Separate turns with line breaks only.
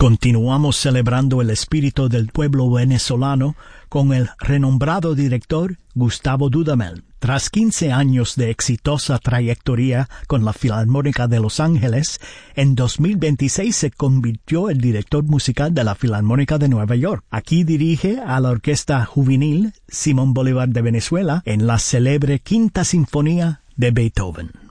Continuamos celebrando el espíritu del pueblo venezolano con el renombrado director Gustavo Dudamel. Tras 15 años de exitosa trayectoria con la Filarmónica de Los Ángeles, en 2026 se convirtió en director musical de la Filarmónica de Nueva York. Aquí dirige a la Orquesta Juvenil Simón Bolívar de Venezuela en la célebre Quinta Sinfonía de Beethoven.